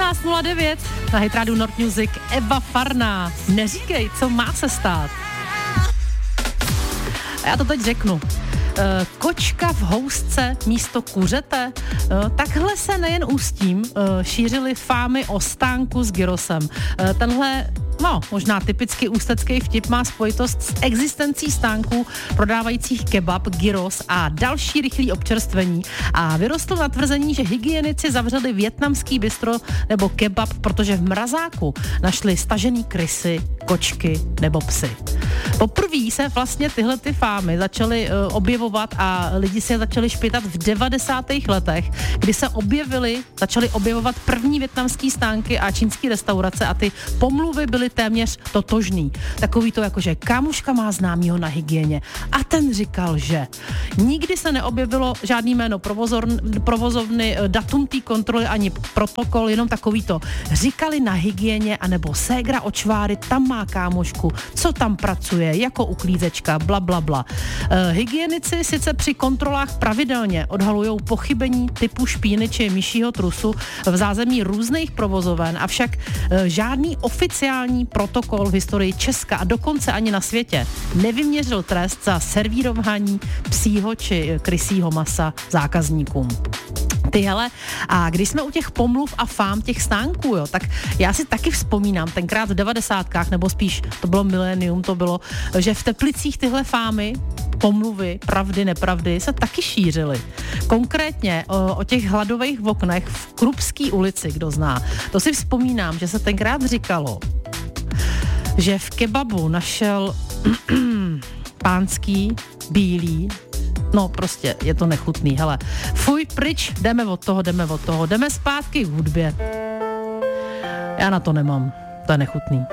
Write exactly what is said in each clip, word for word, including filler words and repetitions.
šestnáct nula devět na Hit Radio Nord Music Eva Farná. Neříkej, co má se stát. A já to teď řeknu. E, kočka v housce místo kuřete? E, takhle se nejen ústím e, šířily fámy o stánku s gyrosem. E, tenhle No, možná typicky ústecký vtip má spojitost s existencí stánků prodávajících kebab, gyros a další rychlý občerstvení a vyrostl na tvrzení, že hygienici zavřeli vietnamský bistro nebo kebab, protože v mrazáku našli stažený krysy, kočky nebo psy. Poprvé se vlastně tyhle ty fámy začaly uh, objevovat a lidi si je začali špitat v devadesátých letech, kdy se objevily, začaly objevovat první vietnamský stánky a čínský restaurace a ty pomluvy byly téměř totožný. Takový to jako, že kámoška má známýho na hygieně a ten říkal, že nikdy se neobjevilo žádný jméno provozovny, datum té kontroly ani protokol, jenom takový to. Říkali na hygieně anebo ségra očváry, tam má kámošku, co tam pracuje, jako uklízečka, bla, bla, bla. E, hygienici sice při kontrolách pravidelně odhalujou pochybení typu špíny či myšího trusu v zázemí různých provozoven, avšak e, žádný oficiální protokol v historii Česka a dokonce ani na světě nevyměřil trest za servírování psího či krysího masa zákazníkům. Ty hele, a když jsme u těch pomluv a fám těch stánků, jo, tak já si taky vzpomínám tenkrát v devadesátkách, nebo spíš to bylo milénium, to bylo, že v Teplicích tyhle fámy, pomluvy, pravdy, nepravdy se taky šířily. Konkrétně o, o těch hladových oknech v Krupské ulici, kdo zná. To si vzpomínám, že se tenkrát říkalo, že v kebabu našel pánský, bílý, no prostě je to nechutný, hele. Fuj, pryč, jdeme od toho, jdeme od toho, jdeme zpátky k hudbě. Já na to nemám, to je nechutný.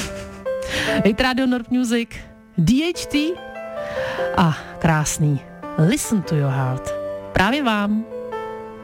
Hit Radio Nord Music, D H T a krásný Listen to your heart. Právě vám.